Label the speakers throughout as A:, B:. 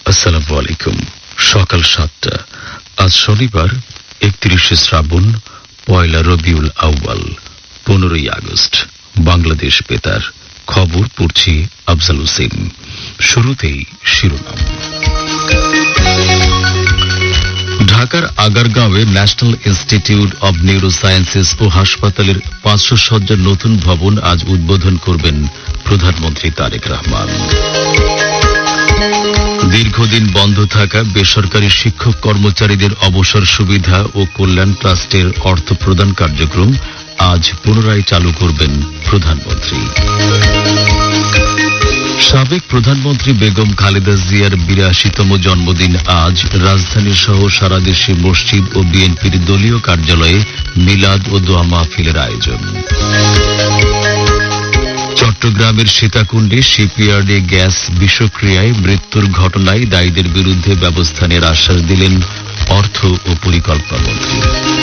A: আসসালামু আলাইকুম। সকাল 7টা। আজ শনিবার 31শে শ্রাবণ, পয়লা রবিউল আউয়াল, 15ই আগস্ট। বাংলাদেশ বেতার খবর পড়ছি আফজাল হোসেন। শুরুতেই শিরোনাম। ঢাকার আগারগাঁওয়ে ন্যাশনাল ইনস্টিটিউট অব নিউরোসায়েন্সেস ও হাসপাতালের 500 শয্যার নতুন ভবন আজ উদ্বোধন করবেন প্রধানমন্ত্রী তারেক রহমান। দীর্ঘদিন বন্ধ থাকা বেসরকারি শিক্ষক কর্মচারীদের অবসর সুবিধা ও কল্যাণ ট্রাস্টের অর্থ প্রদান কার্যক্রম আজ পুনরায় চালু করবেন প্রধানমন্ত্রী। সাবেক প্রধানমন্ত্রী বেগম খালেদা জিয়ার 82তম জন্মদিন আজ রাজধানী সহ সারা দেশে মসজিদ ও বিএনপির দলীয় কার্যালয়ে মিলাদ ও দোয়া মাহফিলের আয়োজন। চট্টগ্রামের সীতাকুণ্ডে শিপইয়ার্ডে গ্যাস বিষক্রিয়ায় মৃত্যুর ঘটনায় দায়ীদের বিরুদ্ধে ব্যবস্থা নেওয়ার আশ্বাস দিলেন অর্থ ও পরিকল্পনা মন্ত্রী।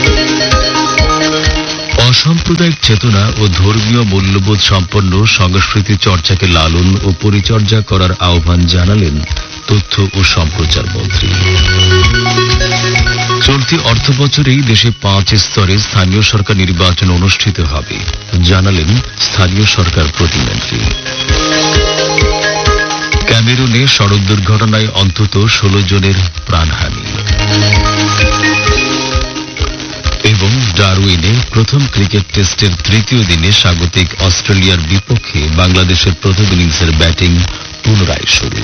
A: অসাম্প্রদায়িক চেতনা ও ধর্মীয় মূল্যবোধ সম্পন্ন সংস্কৃতি চর্চাকে লালন ও পরিচর্যা করার আহ্বান জানালেন তথ্য ও সম্প্রচার মন্ত্রী। চলতি অর্থবছরেই দেশে 5 স্তরে স্থানীয় সরকার নির্বাচন অনুষ্ঠিত হবে, জানালেন স্থানীয় সরকার প্রতিমন্ত্রী। ক্যামেরুনে সড়ক দুর্ঘটনায় অন্তত 16 জনের প্রাণহানি। এবং ডারউইনে প্রথম ক্রিকেট টেস্টের তৃতীয় দিনে স্বাগতিক অস্ট্রেলিয়ার বিপক্ষে বাংলাদেশের প্রথম ইনিংসের ব্যাটিং পুনরায় শুরু।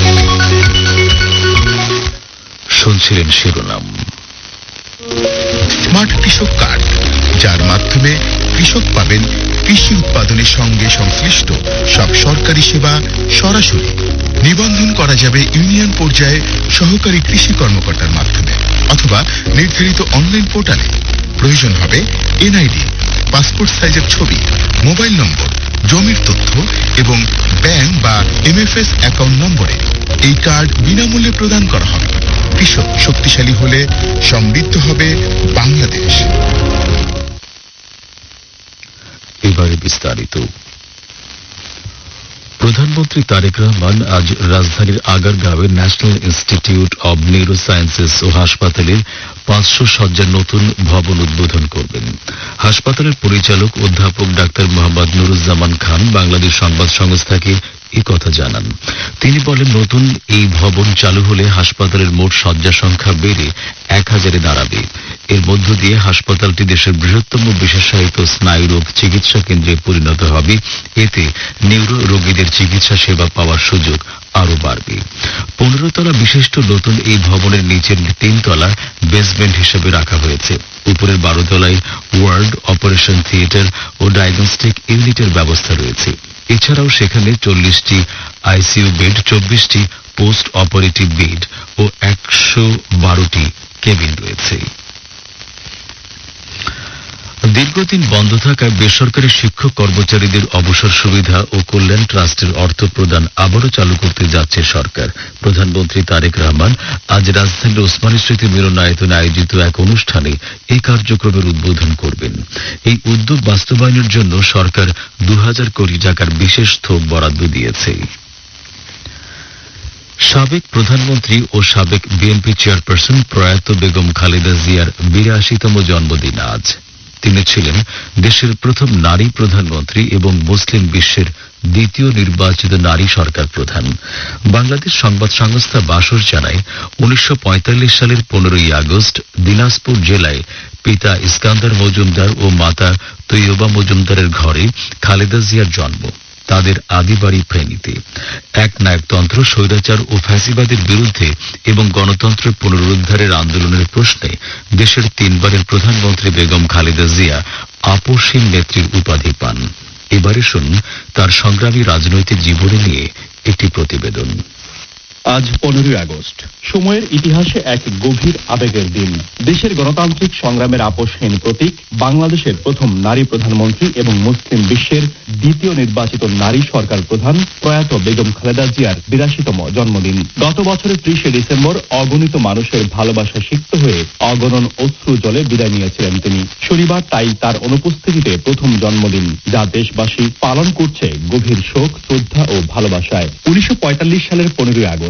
A: শুনছিলেন শিরোনাম।
B: স্মার্ট কৃষক কার্ড, যার মাধ্যমে কৃষক পাবেন কৃষি উৎপাদনের সঙ্গে সংশ্লিষ্ট সব সরকারি সেবা সরাসরি। নিবন্ধন করা যাবে ইউনিয়ন পর্যায়ে সহকারী কৃষি কর্মকর্তার মাধ্যমে অথবা নির্ধারিত অনলাইন পোর্টালে। প্রয়োজন হবে এনআইডি, পাসপোর্ট সাইজের ছবি, মোবাইল নম্বর, জমির তথ্য এবং ব্যাংক বা এমএফএস অ্যাকাউন্ট নম্বরে। এই কার্ড বিনামূল্যে প্রদান করা হবে। কৃষক শক্তিশালী হলে সমৃদ্ধ হবে বাংলাদেশ।
A: এবারে বিস্তারিত। প্রধানমন্ত্রী তারেক রহমান আজ রাজধানীর আগারগাঁওয়ে ন্যাশনাল ইনস্টিটিউট অব নিউরোসায়েন্সেস ও হাসপাতালের 500 শয্যার নতুন ভবন উদ্বোধন করবেন। হাসপাতালের পরিচালক অধ্যাপক ডাক্তার মোহাম্মদ নুরুজ্জামান খান বাংলাদেশ সংবাদ সংস্থাকে এই কথা জানান। তিনি বলেন, নতুন এই ভবন চালু হলে হাসপাতালের মোট শয্যা সংখ্যা বেড়ে 1000-এ দাঁড়াবে। এর মধ্য দিয়ে হাসপাতালটি দেশের বৃহত্তম বিশেষায়িত স্নায়ুরোগ চিকিৎসা কেন্দ্রে পরিণত হবে। এতে নিউরো রোগীদের চিকিৎসা সেবা পাওয়ার সুযোগ আরো বাড়বে। 15 তলা বিশিষ্ট নতুন এই ভবনের নিচের 3 তলা বেসমেন্ট হিসেবে রাখা হয়েছে। উপরের 12 তলায় ওয়ার্ড, অপারেশন থিয়েটার ও ডায়াগনস্টিক ইউনিটের ব্যবস্থা রয়েছে। এছাড়াও সেখানে 40টি ICU bed, 24টি post operative bed ও 112টি কেবিন রয়েছে। দীর্ঘদিন বন্ধ থাকায় বেসরকারি শিক্ষক কর্মচারীদের অবসর সুবিধা ও কল্যাণ ট্রাস্টের অর্থ প্রদান আবারও চালু করতে যাচ্ছে সরকার। প্রধানমন্ত্রী তারেক রহমান আজ রাজধানীর ওসমানী স্মৃতি মিলনায়তনে আয়োজিত এক অনুষ্ঠানে এই কার্যক্রমের উদ্বোধন করবেন। এই উদ্যোগ বাস্তবায়নের জন্য সরকার 2000 কোটি টাকার বিশেষ থোক বরাদ্দ দিয়েছে। সাবেক প্রধানমন্ত্রী ও সাবেক বিএনপি চেয়ারপারসন প্রয়াত বেগম খালেদা জিয়ার 82তম জন্মদিন আজ। তিনি ছিলেন দেশের প্রথম নারী প্রধানমন্ত্রী এবং মুসলিম বিশ্বের দ্বিতীয় নির্বাচিত নারী সরকার প্রধান। বাংলাদেশ সংবাদ সংস্থা বাসস জানায়, 1945 সালের 15ই আগস্ট দিনাজপুর জেলায় পিতা ইস্কান্দার মজুমদার ও মাতা তৈয়বা মজুমদারের ঘরে খালেদা জিয়ার জন্ম। তাদের আদিবাড়ি ফেনীতে। একনায়কতন্ত্র, স্বৈরাচার ও ফ্যাসিবাদের বিরুদ্ধে এবং গণতন্ত্রের পুনরুদ্ধারের আন্দোলনের প্রশ্নে দেশের 3বারের প্রধানমন্ত্রী বেগম খালেদা জিয়া আপসহীন নেত্রীর উপাধি পান। এবারে শুনুন তার সংগ্রামী রাজনৈতিক জীবনী নিয়ে একটি প্রতিবেদন।
C: আজ 15ই আগস্ট, সময়ের ইতিহাসে এক গভীর আবেগের দিন। দেশের গণতান্ত্রিক সংগ্রামের আপসহীন প্রতীক, বাংলাদেশের প্রথম নারী প্রধানমন্ত্রী এবং মুসলিম বিশ্বের দ্বিতীয় নির্বাচিত নারী সরকার প্রধান প্রয়াত বেগম খালেদা জিয়ার 82তম জন্মদিন। গত বছরের 30শে ডিসেম্বর অগণিত মানুষের ভালোবাসা সিক্ত হয়ে অগণন অশ্রু জলে বিদায় নিয়েছিলেন তিনি। শনিবার তাই তার অনুপস্থিতিতে প্রথম জন্মদিন, যা দেশবাসী পালন করছে গভীর শোক, শ্রদ্ধা ও ভালোবাসায়। 1945 সালের 15ই আগস্ট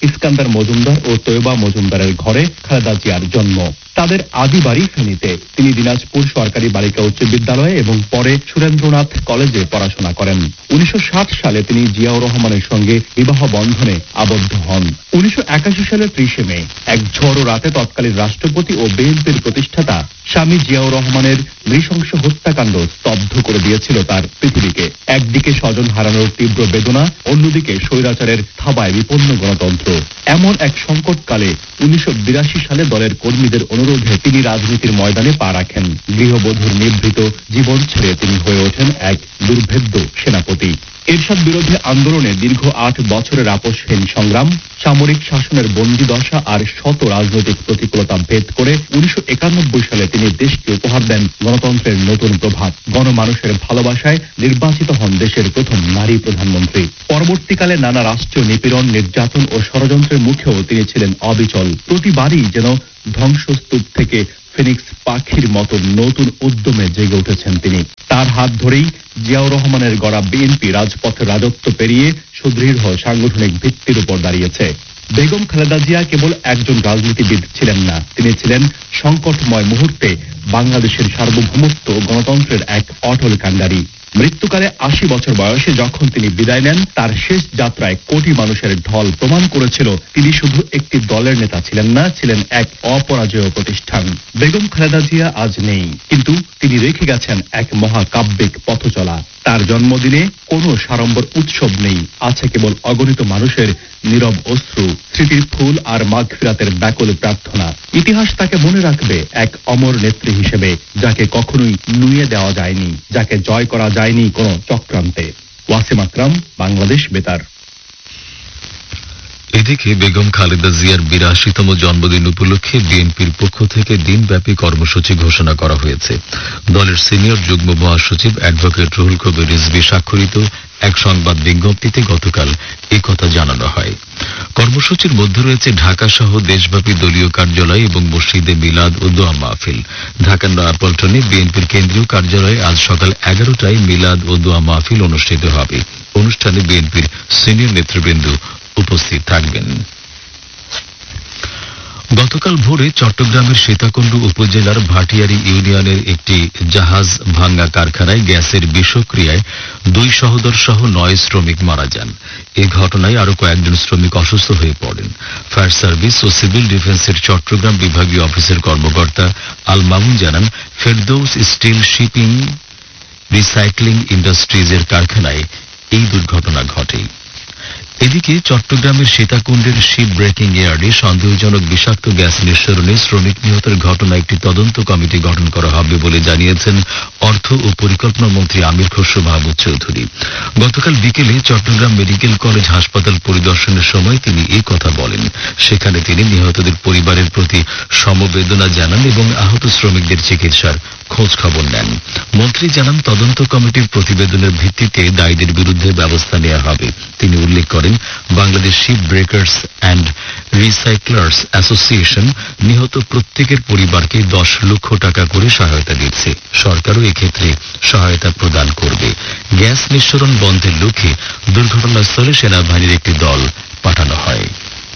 C: ইস্কান্দার মজুমদার ও তৈবা মজুমদারের ঘরে খালেদা জিয়ার জন্ম। তাদের আদি বাড়ি ফেনীতে। তিনি দিনাজপুর সরকারি বালিকা উচ্চ বিদ্যালয়ে এবং পরে সুরেন্দ্রনাথ কলেজে পড়াশোনা করেন। 1960 সালে তিনি জিয়াউর রহমানের সঙ্গে বিবাহ বন্ধনে আবদ্ধ হন। 1981 সালের 30 মে এক ঝড়ো রাতে তৎকালীন রাষ্ট্রপতি ও বিএনপির প্রতিষ্ঠাতা স্বামী জিয়াউর রহমানের নৃশংস হত্যাকাণ্ড স্তব্ধ করে দিয়েছিল তার পৃথিবীকে। একদিকে স্বজন হারানোর তীব্র বেদনা, অন্যদিকে স্বৈরাচারের থাবায় বিপন্ন গণতন্ত্র। এমন এক সংকটকালে 1982 সালে দলের কর্মীদের অনুরোধে তিনি রাজনীতির ময়দানে পা রাখেন। গৃহবধূর নিভৃত জীবন ছেড়ে তিনি হয়ে ওঠেন এক দুর্ভেদ্য সেনাপতি। এরশাদ বিরোধী আন্দোলনে দীর্ঘ 8 বছরের আপসহীন সংগ্রাম, সামরিক শাসনের বন্দী দশা আর শত রাজনৈতিক প্রতিকূলতা ভেদ করে 1991 সালে তিনি দেশকে উপহার দেন গণতন্ত্রের নতুন প্রভাত। গণমানুষের ভালোবাসায় নির্বাচিত হন দেশের প্রথম নারী প্রধানমন্ত্রী। পরবর্তীকালে নানা রাষ্ট্রীয় নিপীড়ন, নির্যাতন ও ষড়যন্ত্রের মুখেও তিনি ছিলেন অবিচল। প্রতিবারই যেন ধ্বংসস্তূপ থেকে ফিনিক্স পাখির মতো নতুন উদ্যমে জেগে উঠেছেন তিনি। তার হাত ধরেই জিয়াউর রহমানের গড়া বিএনপি রাজপথের রাজত্ব পেরিয়ে সুদৃঢ় সাংগঠনিক ভিত্তির উপর দাঁড়িয়েছে। বেগম খালেদা জিয়া কেবল একজন রাজনীতিবিদ ছিলেন না, তিনি ছিলেন সংকটময় মুহূর্তে বাংলাদেশের সার্বভৌমত্ব ও গণতন্ত্রের এক অটল কাণ্ডারী। মৃত্যুকালে 80 বছর বয়সে যখন তিনি বিদায় নেন, তার শেষ যাত্রায় কোটি মানুষের ঢল প্রমাণ করেছিল তিনি শুধু একটি দলের নেতা ছিলেন না, ছিলেন এক অপরাজেয় প্রতিষ্ঠান। বেগম খালেদা জিয়া আজ নেই, কিন্তু তিনি রেখে গেছেন এক মহাকাব্যিক পথচলা। তার জন্মদিনে কোনো সাড়ম্বর উৎসব নেই, আছে কেবল অগণিত মানুষের নীরব অশ্রু, স্মৃতির ফুল আর মাগফিরাতের ব্যাকুল প্রার্থনা। ইতিহাস তাকে মনে রাখবে এক অমর নেত্রী হিসেবে, যাকে কখনোই নুয়ে দেওয়া যায়নি, যাকে জয় করা যায়নি কোনো চক্রান্তে। ওয়াসিম আকরাম, বাংলাদেশ বেতার।
A: এদিকে বেগম খালেদা জিয়ার 82তম জন্মদিন উপলক্ষে বিএনপির পক্ষ থেকে দিনব্যাপী কর্মসূচি ঘোষণা করা হয়েছে। দলের সিনিয়র যুগ্ম মহাসচিব অ্যাডভোকেট রুহুল কবির রিজভী স্বাক্ষরিত এক সংবাদ বিজ্ঞপ্তিতে গতকাল একথা জানানো হয়। কর্মসূচির মধ্যে রয়েছে ঢাকা সহ দেশব্যাপী দলীয় কার্যালয় এবং মসজিদে মিলাদ ও দোয়া মাহফিল। ঢাকার নয়াপল্টনে বিএনপির কেন্দ্রীয় কার্যালয়ে আজ সকাল 11টায় মিলাদ ও দোয়া মাহফিল অনুষ্ঠিত হবে। অনুষ্ঠানে বিএনপির সিনিয়র নেতৃবৃন্দ উপস্থিত থাকবেন। গতকাল ভোরে চট্টগ্রামের সীতাকুণ্ড উপজেলার ভাটিয়ারী ইউনিয়নের একটি জাহাজ ভাঙ্গা কারখানায় গ্যাসের বিষক্রিয়ায় 2 সহোদর সহ 9 শ্রমিক মারা যান। এই ঘটনায় আরো কয়েকজন শ্রমিক অসুস্থ হয়ে পড়েন। ফায়ার সার্ভিস ও সিভিল ডিফেন্সের চট্টগ্রাম বিভাগীয় অফিসের কর্মকর্তা আল মামুন জানান, ফেরদৌস স্টিল শিপিং রিসাইক্লিং ইন্ডাস্ট্রিজের কারখানায় এই দুর্ঘটনা ঘটে। এদিকে চট্টগ্রামের সীতাকুণ্ডের শিপ ব্রেকিং ইয়ার্ডে সন্দেহজনক বিষাক্ত গ্যাস নিঃসরণে শ্রমিক নিহতের ঘটনায় একটি তদন্ত কমিটি গঠন করা হবে বলে জানিয়েছেন অর্থ ও পরিকল্পনা মন্ত্রী আমির খসরু মাহমুদ চৌধুরী। গতকাল বিকেলে চট্টগ্রাম মেডিকেল কলেজ হাসপাতাল পরিদর্শনের সময় তিনি এই কথা বলেন। সেখানে তিনি নিহতদের পরিবারের প্রতি সমবেদনা জানান এবং আহত শ্রমিকদের চিকিৎসার খোঁজ খবর নেন। মন্ত্রী জানান, তদন্ত কমিটির প্রতিবেদনের ভিত্তিতে দায়ীদের বিরুদ্ধে ব্যবস্থা নেওয়া হবে। তিনি উল্লেখ করেন, Bangladesh sheep breakers and রিসাইক্লার্স association নিহত প্রত্যেকের পরিবারকে 10 লক্ষ টাকা করে সহায়তা দিচ্ছে। সরকারও এক্ষেত্রে সহায়তা প্রদান করবে। গ্যাস নিঃসরণ বন্ধের লক্ষ্যে দুর্ঘটনাস্থলে সেনাবাহিনীর একটি দল পাঠানো হয়।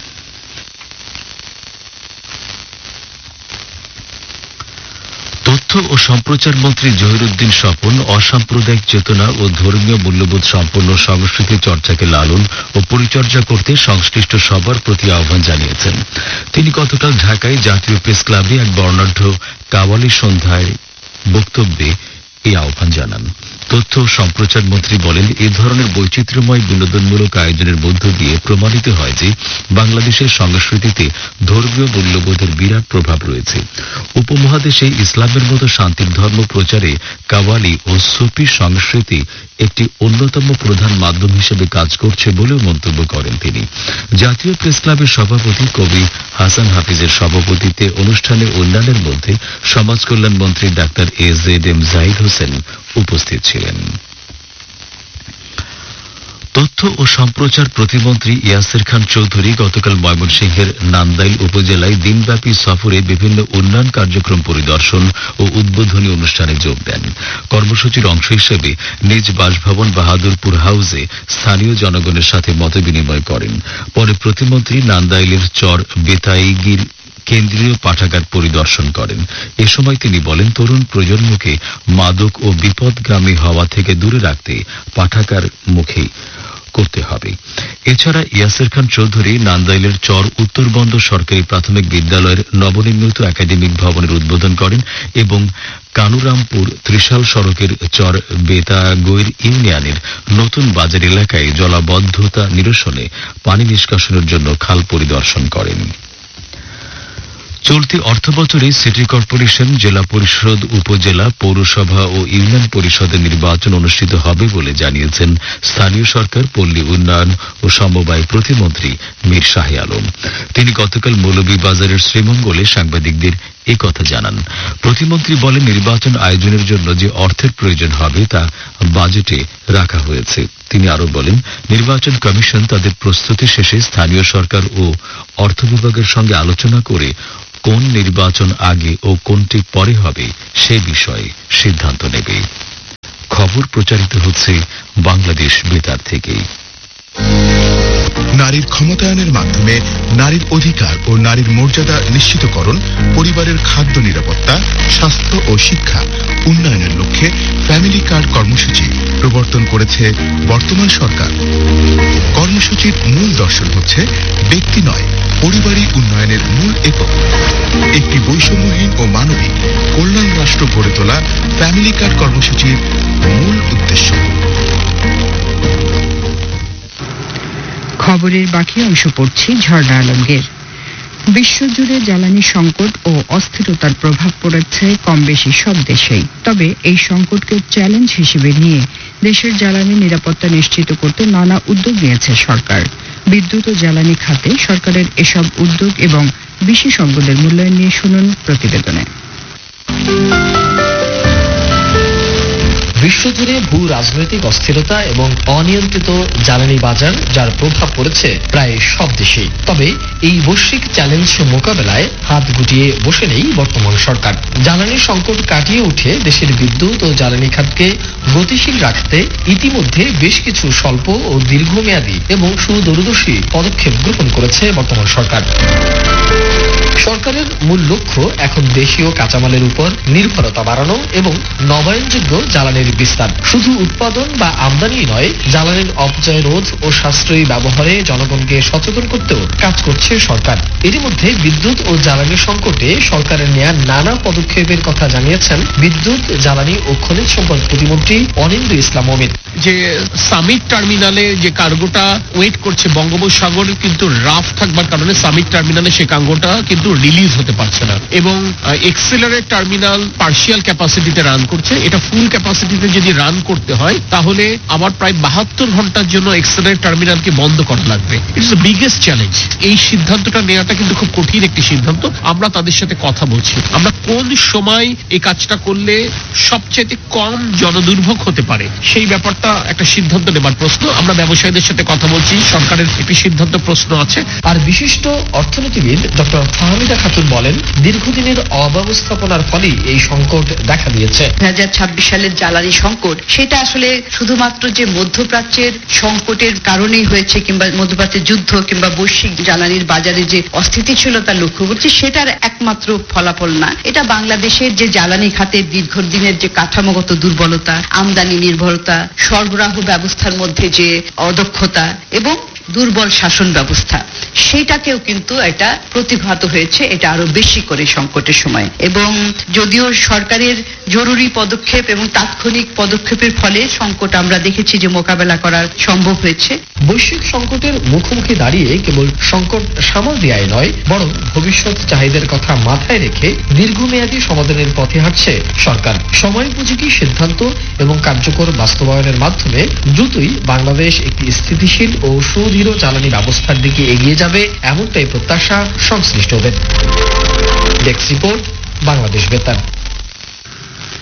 A: তথ্য ও সম্প্রচার মন্ত্রী জহিরুদ্দিন স্বপন অসাম্প্রদায়িক চেতনা ও ধর্মীয় মূল্যবোধ সম্পন্ন সংস্কৃতি চর্চাকে লালন ও পরিচর্যা করতে সংশ্লিষ্ট সবার প্রতি আহ্বান জানিয়েছেন। তিনি গতকাল ঢাকায় জাতীয় প্রেস ক্লাবে এক বর্ণাঢ্য কাওয়ালি সন্ধ্যায় বক্তব্যে এই আহ্বান জানান। তথ্য ও সম্প্রচার মন্ত্রী বলেন, এ ধরনের বৈচিত্র্যময় বিনোদনমূলক আয়োজনের মধ্য দিয়ে প্রমাণিত হয় যে বাংলাদেশের সংস্কৃতিতে ধর্মীয় মূল্যবোধের বিরাট প্রভাব রয়েছে। উপমহাদেশে ইসলামের মতো শান্তির ধর্ম প্রচারে কাওয়ালি ও সুফি সংস্কৃতি একটি অন্যতম প্রধান মাধ্যম হিসেবে কাজ করছে বলেও মন্তব্য করেন তিনি। জাতীয় প্রেস ক্লাবের সভাপতি কবি হাসান হাফিজের সভাপতিত্বে অনুষ্ঠানে অন্যান্যের মধ্যে সমাজ কল্যাণ মন্ত্রী ডাক্তার AZM জাহিদ হোসেন উপস্থিত ছিলেন। তথ্য ও সম্প্রচার প্রতিমন্ত্রী ইয়াসির খান চৌধুরী গতকাল ময়মনসিংহের নান্দাইল উপজেলায় দিনব্যাপী সফরে বিভিন্ন উন্নয়ন কার্যক্রম পরিদর্শন ও উদ্বোধনী অনুষ্ঠানে যোগ দেন। কর্মসূচির অংশ হিসেবে নিজ বাসভবন বাহাদুরপুর হাউসে স্থানীয় জনগণের সাথে মতবিনিময় করেন। পরে প্রতিমন্ত্রী নান্দাইলের চর বেতাইগির কেন্দ্রীয় পাঠাগার পরিদর্শন করেন। এ সময় তিনি বলেন, তরুণ প্রজন্মকে মাদক ও বিপদগামী হওয়া থেকে দূরে রাখতে পাঠাগার মুখী করতে হবে। এছাড়া ইয়াসির খান চৌধুরী নান্দাইলের চর উত্তরবন্দ সরকারি প্রাথমিক বিদ্যালয়ের নবনির্মিত একাডেমিক ভবনের উদ্বোধন করেন এবং কানুরামপুর ত্রিশাল সড়কের চর বেতাগৈর ইউনিয়নের নতুন বাজার এলাকায় জলাবদ্ধতা নিরসনে পানি নিষ্কাশনের জন্য খাল পরিদর্শন করেন। চলতি অর্থবছরে সিটি কর্পোরেশন, জেলা পরিষদ, উপজেলা, পৌরসভা ও ইউনিয়ন পরিষদের নির্বাচন অনুষ্ঠিত হবে বলে জানিয়েছেন স্থানীয় সরকার, পল্লী উন্নয়ন ও সমবায় প্রতিমন্ত্রী মীর শাহে আলম। তিনি গতকাল মৌলভীবাজারের শ্রীমঙ্গলে সাংবাদিকদের একথা জানান। প্রতিমন্ত্রী বলেন, নির্বাচন আয়োজনের জন্য যে অর্থের প্রয়োজন হবে তা বাজেটে রাখা হয়েছে। তিনি আরো বলেন, নির্বাচন কমিশন তাদের প্রস্তুতি শেষে স্থানীয় সরকার ও অর্থ বিভাগের সঙ্গে আলোচনা করে কোন নির্বাচন আগে ও কোনটি পরে হবে সে বিষয়ে সিদ্ধান্ত নেবে। খবর প্রচারিত হচ্ছে বাংলাদেশ বেতার থেকে।
B: নারীর ক্ষমতায়নের মাধ্যমে নারীর অধিকার ও নারীর মর্যাদা নিশ্চিতকরণ, পরিবারের খাদ্য নিরাপত্তা, স্বাস্থ্য ও শিক্ষা উন্নয়নের লক্ষ্যে ফ্যামিলি কার্ড কর্মসূচি প্রবর্তন করেছে বর্তমান সরকার। কর্মসূচির মূল দর্শন হচ্ছে ব্যক্তি নয়, পরিবারই উন্নয়নের মূল একক। একটি বৈষম্যহীন ও মানবিক কল্যাণ রাষ্ট্র গড়ে তোলা ফ্যামিলি কার্ড কর্মসূচির মূল উদ্দেশ্য।
D: খবরের বাকি অংশ পড়ছি ঝর্ণা আলমগীর। বিশ্বজুড়ে জ্বালানি সংকট ও অস্থিরতার প্রভাব পড়েছে কম বেশি সব দেশেই। তবে এই সংকটকে চ্যালেঞ্জ হিসেবে নিয়ে দেশের জ্বালানি নিরাপত্তা নিশ্চিত করতে নানা উদ্যোগ নিয়েছে সরকার। বিদ্যুৎ ও জ্বালানি খাতে সরকারের এসব উদ্যোগ এবং বিশেষজ্ঞদের মূল্যায়ন নিয়ে শুনুন প্রতিবেদনে।
E: বিশ্বজুড়ে ভূ রাজনৈতিক অস্থিরতা এবং অনিয়ন্ত্রিত জ্বালানি বাজার, যার প্রভাব পড়েছে প্রায় সব দেশেই। তবে এই বৈশ্বিক চ্যালেঞ্জ মোকাবেলায় হাত গুটিয়ে বসে নেই বর্তমান সরকার। জ্বালানি সংকট কাটিয়ে উঠে দেশের বিদ্যুৎ ও জ্বালানি খাতকে গতিশীল রাখতে ইতিমধ্যে বেশ কিছু স্বল্প ও দীর্ঘমেয়াদী এবং সুদূরদর্শী পদক্ষেপ গ্রহণ করেছে বর্তমান সরকার। সরকারের মূল লক্ষ্য এখন দেশীয় কাঁচামালের উপর নির্ভরতা বাড়ানো এবং নবায়নযোগ্য জ্বালানির বিস্তার। শুধু উৎপাদন বা আমদানি নয়, জ্বালানির অপচয় রোধ ও সাশ্রয়ী ব্যবহারে জনগণকে সচেতন করতেও কাজ করছে সরকার। এরই মধ্যে বিদ্যুৎ ও জ্বালানি সংকটে সরকারের নেয়া নানা পদক্ষেপের কথা জানিয়েছেন বিদ্যুৎ, জ্বালানি ও খনিজ সম্পদ প্রতিমন্ত্রী অনিন্দ্য ইসলাম অমিত।
F: যে সামিট টার্মিনালে যে কার্গোটা ওয়েট করছে বঙ্গোপসাগরে, কিন্তু রাফ থাকবার কারণে সামিট টার্মিনালে সে কার্গোটা কিন্তু রিলিজ হতে পারছে না এবং এক্সেলারেট টার্মিনাল পার্শিয়াল ক্যাপাসিটিতে রান করছে। এটা ফুল ক্যাপাসিটিতে যদি রান করতে হয় তাহলে আবার প্রায় 72 ঘন্টার জন্য এক্সেলারেট টার্মিনালকে বন্ধ করা লাগবে। It's the biggest challenge. এই সিদ্ধান্তটা নেওয়াটা কিন্তু খুব কঠিন একটি সিদ্ধান্ত। আমরা তাদের সাথে কথা বলছি, আমরা কোন সময় এই কাজটা করলে সবচেয়ে কম জনদুর্ভোগ হতে পারে সেই ব্যাপারটা একটা সিদ্ধান্ত নেবার প্রশ্ন। আমরা ব্যবসায়ীদের সাথে কথা বলছি, সরকারের একটি সিদ্ধান্ত প্রশ্ন আছে।
E: আর বিশিষ্ট অর্থনীতিবিদ ডক্টর ফাহমিদা খাতুন বলেন, দীর্ঘদিনের অব্যবস্থাপনার ফলে এই সংকট দেখা দিয়েছে।
G: 2026 সালের জ্বালানি সংকট সেটা আসলে শুধুমাত্র যে মধ্যপ্রাচ্যের সংকটের কারণেই হয়েছে কিংবা মধ্যপ্রাচ্যের যুদ্ধ কিংবা বৈশ্বিক জ্বালানির বাজারে যে অস্থিতিশীলতা লক্ষ্য করছি সেটার একমাত্র ফলাফল না। এটা বাংলাদেশের যে জ্বালানি খাতের দীর্ঘদিনের যে কাঠামোগত দুর্বলতা, আমদানি নির্ভরতা, সরবরাহ ব্যবস্থার মধ্যে যে অদক্ষতা এবং দুর্বল শাসন ব্যবস্থা, সেটাকেও কিন্তু এটা প্রতিঘাত হয়েছে। এটা আরো বেশি করে সংকটের সময়। এবং যদিও সরকারের জরুরি পদক্ষেপ এবং তাৎক্ষণিক পদক্ষেপের ফলে সংকট আমরা দেখেছি যে মোকাবেলা করা সম্ভব হয়েছে।
E: বৈশ্বিক সংকটের মুখোমুখি দাঁড়িয়ে কেবল সংকট সামাল দেওয়াই নয়, বরং ভবিষ্যৎ চাহিদার কথা মাথায় রেখে দীর্ঘমেয়াদী সমাধানের পথে হাঁটছে সরকার। সময়োপযোগী সিদ্ধান্ত এবং কার্যকর বাস্তবায়নের মাধ্যমে দ্রুতই বাংলাদেশ একটি স্থিতিশীল ও সুদৃঢ় জ্বালানি ব্যবস্থার দিকে এগিয়ে যাবে, এমনটাই প্রত্যাশা সংশ্লিষ্টদের। ডেস্ক রিপোর্ট, বাংলাদেশ বেতার।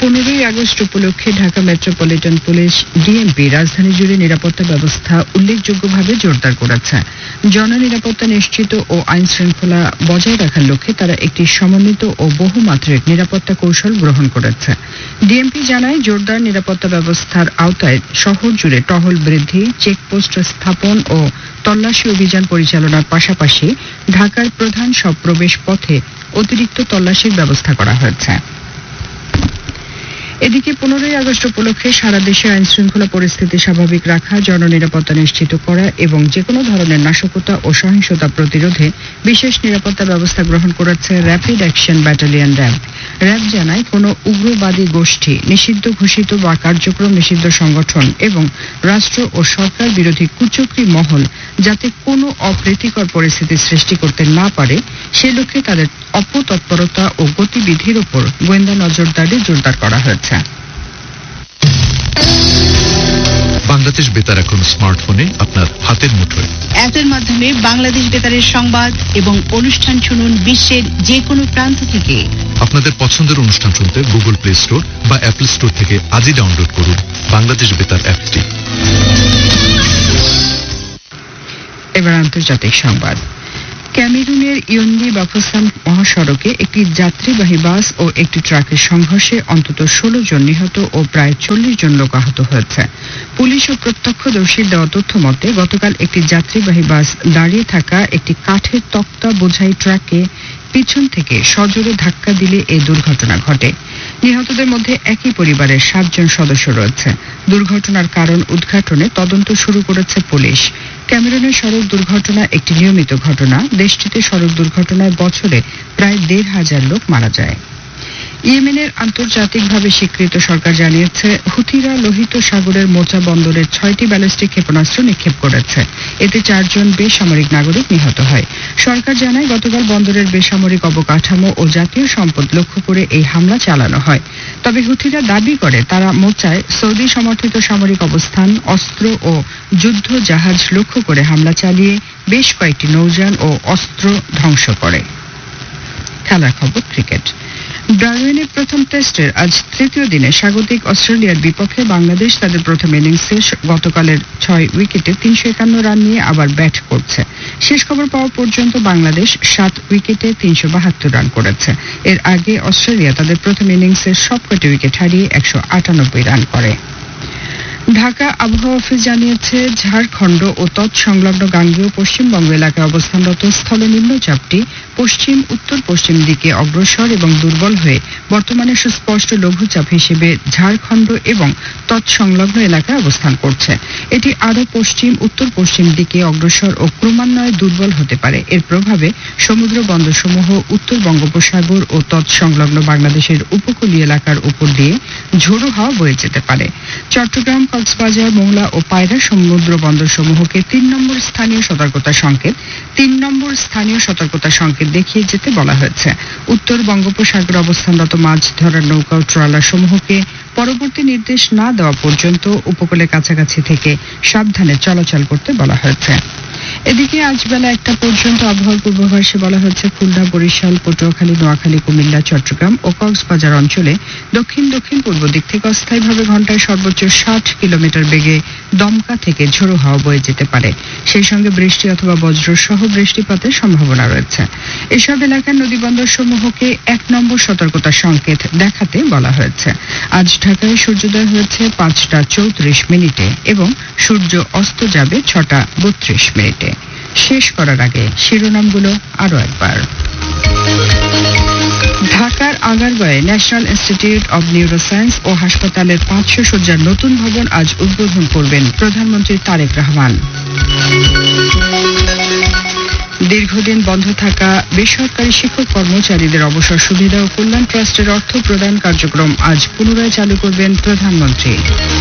D: 15ই আগস্ট উপলক্ষে ঢাকা মেট্রোপলিটন পুলিশ ডিএমপি রাজধানী জুড়ে নিরাপত্তা ব্যবস্থা উল্লেখযোগ্যভাবে জোরদার করেছে। জননিরাপত্তা নিশ্চিত ও আইন শৃঙ্খলা বজায় রাখার লক্ষ্যে তারা একটি সমন্বিত ও বহুমাত্রিক নিরাপত্তা কৌশল গ্রহণ করেছে। ডিএমপি জানায়, জোরদার নিরাপত্তা ব্যবস্থার আওতায় শহর জুড়ে টহল বৃদ্ধি, চেকপোস্ট স্থাপন ও তল্লাশি অভিযান পরিচালনার পাশাপাশি ঢাকার প্রধান সব প্রবেশ পথে অতিরিক্ত তল্লাশির ব্যবস্থা করা হয়েছে। এদিকে 15ই আগস্ট উপলক্ষে সারা দেশে আইন শৃঙ্খলা পরিস্থিতি স্বাভাবিক রাখা, জননিরাপত্তা নিশ্চিত করা এবং যেকোনো ধরনের নাশকতা ও সহিংসতা প্রতিরোধে বিশেষ নিরাপত্তা ব্যবস্থা গ্রহণ করেছে rapid action battalion RAB. RAB জানায়, কোনো উগ্রবাদী গোষ্ঠী, নিষিদ্ধ ঘোষিত বা কার্যক্রম নিষিদ্ধ সংগঠন এবং রাষ্ট্র ও সরকার বিরোধী কুচক্রী মহল যাতে কোনো অপ্রীতিকর পরিস্থিতি সৃষ্টি করতে না পারে সে লক্ষ্যে তাদের অপতৎপরতা ও গতিবিধির উপর গোয়েন্দা নজরদারি জোরদার করা হয়েছে।
H: বাংলাদেশ বেতার এখন স্মার্টফোনে আপনার হাতের মুঠোয়।
I: অ্যাপের মাধ্যমে বাংলাদেশ বেতারের সংবাদ এবং অনুষ্ঠান শুনুন বিশ্বের যে কোনো প্রান্ত থেকে।
H: আপনাদের পছন্দের অনুষ্ঠান শুনতে গুগল প্লে স্টোর বা অ্যাপল স্টোর থেকে আজই ডাউনলোড করুন বাংলাদেশ বেতার অ্যাপটি।
D: এবার আন্তর্জাতিক সংবাদ। ক্যামেরুনের ইয়ন্ডি বাফুসাম মহাসড়কে একটি যাত্রীবাহী বাস ও একটি ট্রাকের সংঘর্ষে অন্তত 16 জন নিহত ও প্রায় 40 জন লোক আহত হয়েছে। পুলিশ ও প্রত্যক্ষদর্শীর দেওয়া তথ্য মতে গতকাল একটি যাত্রীবাহী বাস দাঁড়িয়ে থাকা একটি কাঠের তক্তা বোঝাই ট্রাকে পিছন থেকে সজোরে ধাক্কা দিলে এই দুর্ঘটনা ঘটে। নিহতদের মধ্যে একই পরিবারের 7 জন সদস্য রয়েছে। দুর্ঘটনার কারণ উদ্ঘাটনে তদন্ত শুরু করেছে পুলিশ। ক্যামেরুনের সড়ক দুর্ঘটনা একটি নিয়মিত ঘটনা। দেশটিতে সড়ক দুর্ঘটনায় বছরে প্রায় 1,500 লোক মারা যায়। ইয়েমেনের আন্তর্জাতিকভাবে স্বীকৃত সরকার জানিয়েছে, হুথিরা লোহিত সাগরের মোচা বন্দরের 6টি ব্যালিস্টিক ক্ষেপণাস্ত্র নিক্ষেপ করেছে। এতে 4 জন বেসামরিক নাগরিক নিহত হয়। সরকার জানায়, গতকাল বন্দরের বেসামরিক অবকাঠামো ও জাতীয় সম্পদ লক্ষ্য করে এই হামলা চালানো হয়। তবে হুথিরা দাবি করে তারা মোচায় সৌদি সমর্থিত সামরিক অবস্থান, অস্ত্র ও যুদ্ধ জাহাজ লক্ষ্য করে হামলা চালিয়ে বেশ কয়েকটি নৌযান ও অস্ত্র ধ্বংস করে। খেলার খবর, ক্রিকেট। ডারউইনের প্রথম টেস্টের আজ তৃতীয় দিনে স্বাগতিক অস্ট্রেলিয়ার বিপক্ষে বাংলাদেশ তাদের প্রথম ইনিংসে গতকালের 6 উইকেটে 351 রান নিয়ে আবার ব্যাট করছে। শেষ খবর পাওয়া পর্যন্ত বাংলাদেশ 7 উইকেটে 372 রান করেছে। এর আগে অস্ট্রেলিয়া তাদের প্রথম ইনিংসের সবকটি উইকেট হারিয়ে 198 রান করে। ঢাকা আবহাওয়া অফিস জানিয়েছে, ঝাড়খণ্ড ও তৎসংলগ্ন গাঙ্গেয় পশ্চিমবঙ্গ এলাকায় অবস্থানরত স্থল নিম্নচাপটি পশ্চিম উত্তর পশ্চিম দিকে অগ্রসর এবং দুর্বল হয়ে বর্তমানে সুস্পষ্ট লঘুচাপ হিসেবে ঝাড়খণ্ড এবং তৎসংলগ্ন এলাকায় অবস্থান করছে। এটি আরও পশ্চিম উত্তর পশ্চিম দিকে অগ্রসর ও ক্রমান্বয়ে দুর্বল হতে পারে। এর প্রভাবে সমুদ্র বন্দরসমূহ উত্তর বঙ্গোপসাগর ও তৎসংলগ্ন বাংলাদেশের উপকূলীয় এলাকার উপর দিয়ে ঝোড়ো হাওয়া বয়ে যেতে পারে। চট্টগ্রাম, কক্সবাজার, মোংলা ও পায়রা সমুদ্র বন্দরসমূহকে 3 নম্বর স্থানীয় সতর্কতা সংকেত দেখিয়ে যেতে বলা হয়েছে। উত্তর বঙ্গোপসাগরে অবস্থানরত মাছ ধরার নৌকা ও ট্রলার সমূহকে পরবর্তী নির্দেশ না দেওয়া পর্যন্ত উপকূলের কাছাকাছি থেকে সাবধানে চলাচল করতে বলা হয়েছে। এদিকে আজ বেলা 1টা পর্যন্ত আবহাওয়ার পূর্বাভাসে বলা হয়েছে, খুলনা, বরিশাল, পটুয়াখালী, নোয়াখালী, কুমিল্লা, চট্টগ্রাম ও কক্সবাজার অঞ্চলে দক্ষিণ দক্ষিণ পূর্ব দিক থেকে অস্থায়ীভাবে ঘন্টায় সর্বোচ্চ 60 কিলোমিটার বেগে দমকা থেকে ঝোড়ো হাওয়া বয়ে যেতে পারে। সেই সঙ্গে বৃষ্টি অথবা বজ্রসহ বৃষ্টিপাতের সম্ভাবনা রয়েছে। এসব এলাকার নদীবন্দর সমূহকে 1 নম্বর সতর্কতা সংকেত দেখাতে বলা হয়েছে। আজ ঢাকায় সূর্যোদয় হয়েছে 5টা 34 এবং সূর্য অস্ত যাবে 6টা 32 মিনিটে। শেষ করার আগে শিরোনামগুলো আরো একবার। ঢাকার আগারগাঁয়ে ন্যাশনাল ইনস্টিটিউট অব নিউরোসায়েন্স ও হাসপাতালের 500 শয্যার নতুন ভবন আজ উদ্বোধন করবেন প্রধানমন্ত্রী তারেক রহমান। দীর্ঘদিন বন্ধ থাকা বেসরকারি শিক্ষক কর্মচারীদের অবসর সুবিধা ও কল্যাণ ট্রাস্টের অর্থ প্রদান কার্যক্রম আজ পুনরায় চালু করবেন প্রধানমন্ত্রী।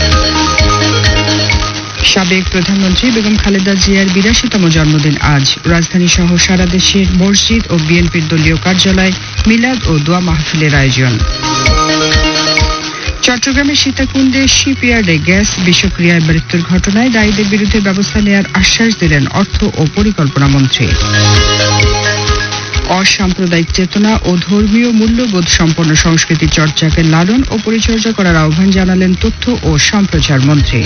D: সাবেক প্রধানমন্ত্রী বেগম খালেদা জিয়ার 82তম জন্মদিন আজ। রাজধানী সহ সারা দেশের মসজিদ ও বিএনপির দলীয় কার্যালয় মিলাদ ও দোয়া মাহফিলের আয়োজন। চট্টগ্রামের সীতাকুণ্ডে শিপইয়ার্ডে গ্যাস বিষক্রিয়ায় মৃত্যুর ঘটনায় দায়ীদের বিরুদ্ধে ব্যবস্থা নেওয়ার আশ্বাস দিলেন অর্থ ও পরিকল্পনা মন্ত্রী। অসাম্প্রদায়িক চেতনা ও ধর্মীয় মূল্যবোধ সম্পন্ন সংস্কৃতি চর্চাকে লালন ও পরিচর্যা করার আহ্বান জানালেন তথ্য ও সম্প্রচার মন্ত্রী।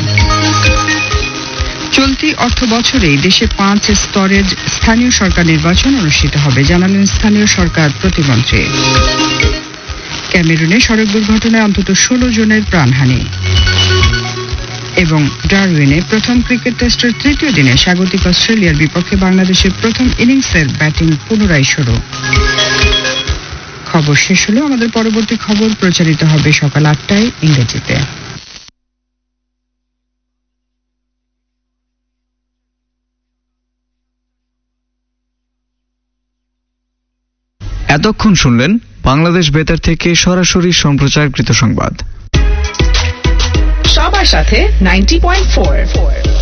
D: চলতি অর্থ বছরেই দেশে 5 স্তরের স্থানীয় সরকার নির্বাচন অনুষ্ঠিত হবে, জানালেন স্থানীয় সরকার প্রতিমন্ত্রী। ক্যামেরুনে সড়ক দুর্ঘটনায় অন্তত 16 জনের প্রাণহানি। এবং ডারউইনে প্রথম ক্রিকেট টেস্টের তৃতীয় দিনে স্বাগতিক অস্ট্রেলিয়ার বিপক্ষে বাংলাদেশের প্রথম ইনিংসের ব্যাটিং পুনরায় শুরু। খবর শেষ হলো। আমাদের পরবর্তী খবর প্রচারিত হবে সকাল 8টায় ইংরেজিতে।
J: এতক্ষণ শুনলেন বাংলাদেশ বেতার থেকে সরাসরি সম্প্রচারকৃত সংবাদ।
K: সবার সাথে 90.4